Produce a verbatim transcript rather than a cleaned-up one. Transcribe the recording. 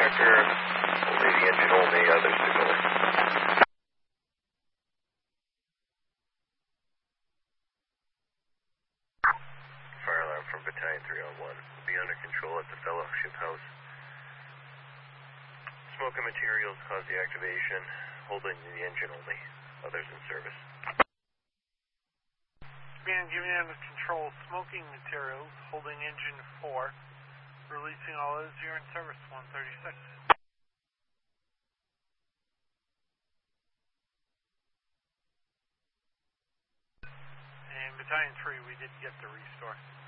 contractor, only the engine only, other signaler. Fire alarm from Battalion three oh one. Will be under control at the Fellowship House. Smoke and materials cause the activation, holding the engine only, others in service. Being given under control, smoking materials, holding engine four, releasing all others, you're in service, one thirty-six. And Battalion three, we did get the restore.